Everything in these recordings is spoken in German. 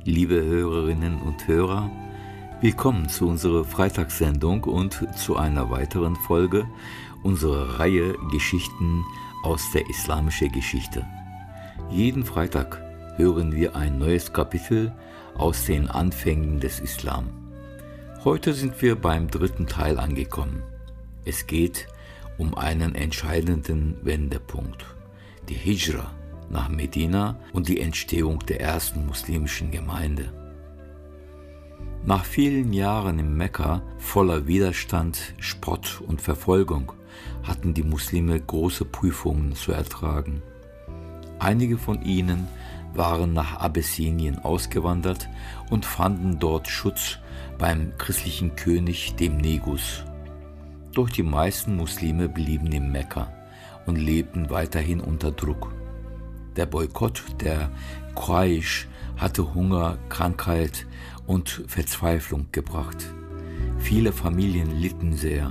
Liebe Hörerinnen und Hörer, willkommen zu unserer Freitagssendung und zu einer weiteren Folge unserer Reihe Geschichten aus der islamischen Geschichte. Jeden Freitag hören wir ein neues Kapitel aus den Anfängen des Islam. Heute sind wir beim dritten Teil angekommen. Es geht um einen entscheidenden Wendepunkt, die Hijra nach Medina und die Entstehung der ersten muslimischen Gemeinde. Nach vielen Jahren in Mekka voller Widerstand, Spott und Verfolgung hatten die Muslime große Prüfungen zu ertragen. Einige von ihnen waren nach Abessinien ausgewandert und fanden dort Schutz beim christlichen König, dem Negus. Doch die meisten Muslime blieben in Mekka und lebten weiterhin unter Druck. Der Boykott der Quraysh hatte Hunger, Krankheit und Verzweiflung gebracht. Viele Familien litten sehr.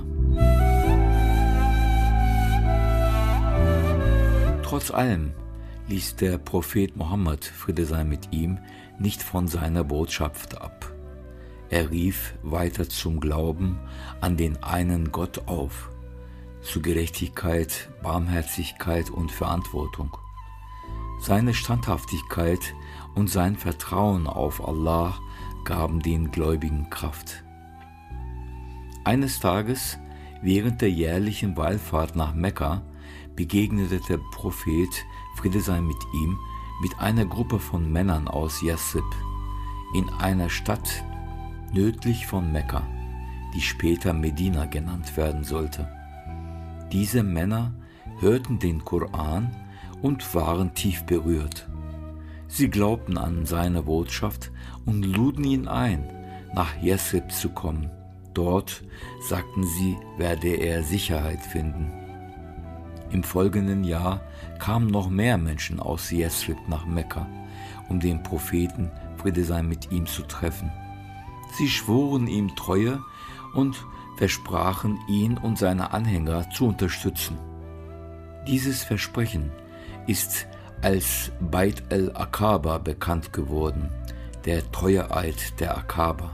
Trotz allem ließ der Prophet Mohammed, Friede sei mit ihm, nicht von seiner Botschaft ab. Er rief weiter zum Glauben an den einen Gott auf, zu Gerechtigkeit, Barmherzigkeit und Verantwortung. Seine Standhaftigkeit und sein Vertrauen auf Allah gaben den Gläubigen Kraft. Eines Tages, während der jährlichen Wallfahrt nach Mekka, begegnete der Prophet, Friede sei mit ihm, mit einer Gruppe von Männern aus Yasrib, in einer Stadt nördlich von Mekka, die später Medina genannt werden sollte. Diese Männer hörten den Koran und waren tief berührt. Sie glaubten an seine Botschaft und luden ihn ein, nach Yasrib zu kommen. Dort, sagten sie, werde er Sicherheit finden. Im folgenden Jahr kamen noch mehr Menschen aus Yasrib nach Mekka, um den Propheten, Friede sei mit ihm, zu treffen. Sie schworen ihm Treue und versprachen, ihn und seine Anhänger zu unterstützen. Dieses Versprechen ist als Bait al-Aqaba bekannt geworden, der Treueeid der Aqaba.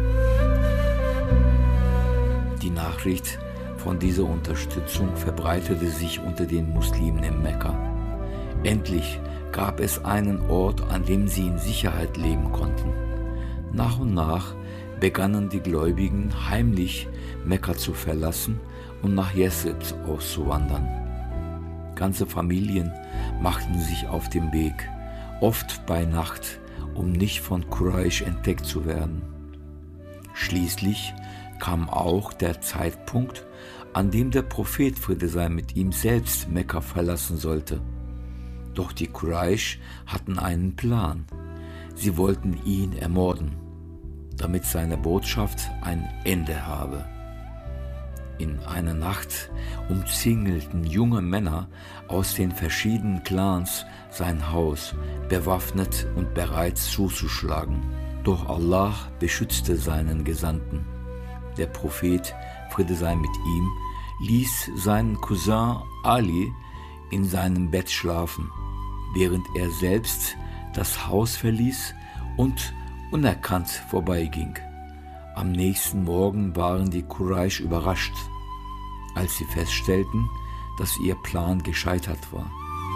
Die Nachricht von dieser Unterstützung verbreitete sich unter den Muslimen in Mekka. Endlich gab es einen Ort, an dem sie in Sicherheit leben konnten. Nach und nach begannen die Gläubigen heimlich Mekka zu verlassen und nach Yasrib auszuwandern. Ganze Familien machten sich auf den Weg, oft bei Nacht, um nicht von Quraysh entdeckt zu werden. Schließlich kam auch der Zeitpunkt, an dem der Prophet, Friede sei mit ihm, selbst Mekka verlassen sollte. Doch die Quraysh hatten einen Plan. Sie wollten ihn ermorden, damit seine Botschaft ein Ende habe. In einer Nacht umzingelten junge Männer aus den verschiedenen Clans sein Haus, bewaffnet und bereit zuzuschlagen. Doch Allah beschützte seinen Gesandten. Der Prophet, Friede sei mit ihm, ließ seinen Cousin Ali in seinem Bett schlafen, während er selbst das Haus verließ und unerkannt vorbeiging. Am nächsten Morgen waren die Quraysh überrascht, als sie feststellten, dass ihr Plan gescheitert war.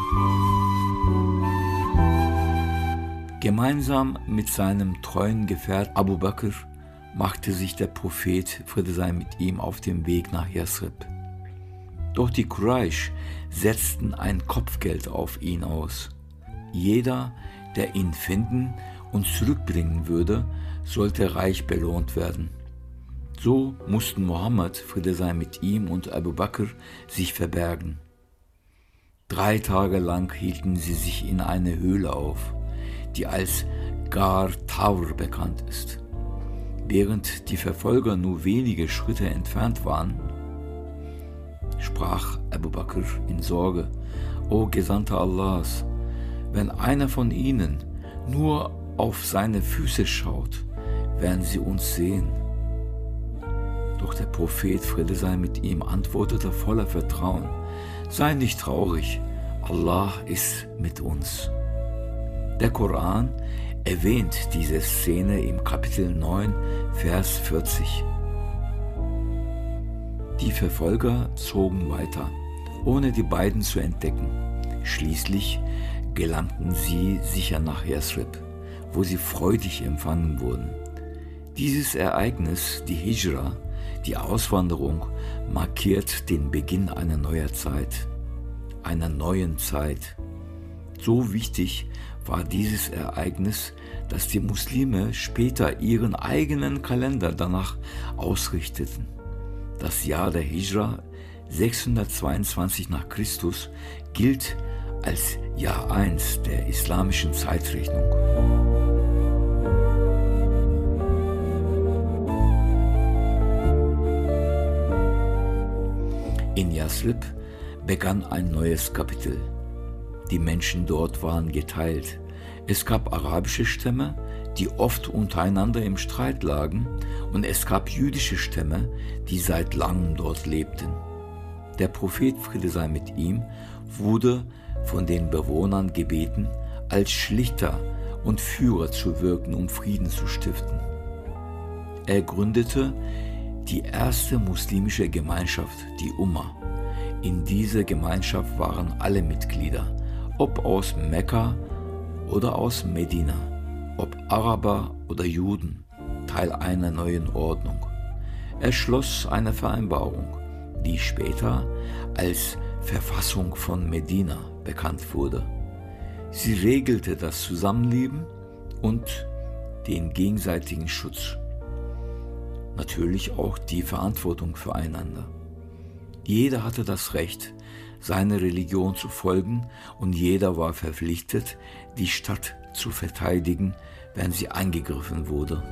Gemeinsam mit seinem treuen Gefährten Abu Bakr machte sich der Prophet, Friede sei mit ihm, auf den Weg nach Yasrib. Doch die Quraysh setzten ein Kopfgeld auf ihn aus. Jeder, der ihn finden und zurückbringen würde, sollte reich belohnt werden. So mussten Mohammed, Friede sei mit ihm, und Abu Bakr sich verbergen. 3 Tage lang hielten sie sich in einer Höhle auf, die als Gar Thawr bekannt ist. Während die Verfolger nur wenige Schritte entfernt waren, sprach Abu Bakr in Sorge: O Gesandter Allahs, wenn einer von ihnen nur auf seine Füße schaut, werden sie uns sehen. Doch der Prophet, Friede sei mit ihm, antwortete voller Vertrauen: Sei nicht traurig, Allah ist mit uns. Der Koran erwähnt diese Szene im Kapitel 9, Vers 40. Die Verfolger zogen weiter, ohne die beiden zu entdecken. Schließlich gelangten sie sicher nach Yasrib, wo sie freudig empfangen wurden. Dieses Ereignis, die Hijra, die Auswanderung, markiert den Beginn einer neuen Zeit. So wichtig war dieses Ereignis, dass die Muslime später ihren eigenen Kalender danach ausrichteten. Das Jahr der Hijra 622 nach Christus gilt als Jahr 1 der islamischen Zeitrechnung. In Yasrib begann ein neues Kapitel. Die Menschen dort waren geteilt. Es gab arabische Stämme, die oft untereinander im Streit lagen, und es gab jüdische Stämme, die seit langem dort lebten. Der Prophet, Friede sei mit ihm, wurde von den Bewohnern gebeten, als Schlichter und Führer zu wirken, um Frieden zu stiften. Er gründete die erste muslimische Gemeinschaft, die Umma. In dieser Gemeinschaft waren alle Mitglieder, ob aus Mekka oder aus Medina, ob Araber oder Juden, Teil einer neuen Ordnung. Er schloss eine Vereinbarung, die später als Verfassung von Medina bekannt wurde. Sie regelte das Zusammenleben und den gegenseitigen Schutz. Natürlich auch die Verantwortung füreinander. Jeder hatte das Recht, seiner Religion zu folgen, und jeder war verpflichtet, die Stadt zu verteidigen, wenn sie angegriffen wurde.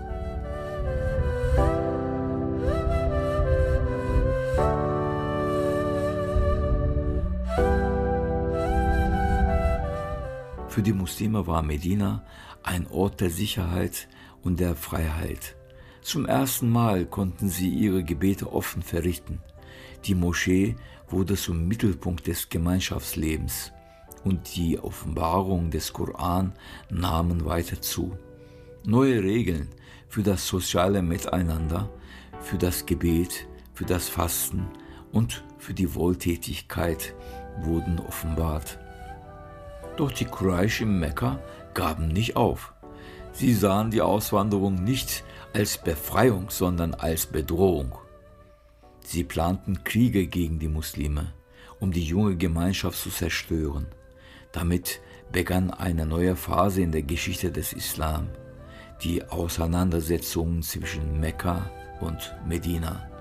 Für die Muslime war Medina ein Ort der Sicherheit und der Freiheit. Zum ersten Mal konnten sie ihre Gebete offen verrichten. Die Moschee wurde zum Mittelpunkt des Gemeinschaftslebens und die Offenbarung des Koran nahmen weiter zu. Neue Regeln für das soziale Miteinander, für das Gebet, für das Fasten und für die Wohltätigkeit wurden offenbart. Doch die Quraysh in Mekka gaben nicht auf. Sie sahen die Auswanderung nicht als Befreiung, sondern als Bedrohung. Sie planten Kriege gegen die Muslime, um die junge Gemeinschaft zu zerstören. Damit begann eine neue Phase in der Geschichte des Islam, die Auseinandersetzungen zwischen Mekka und Medina.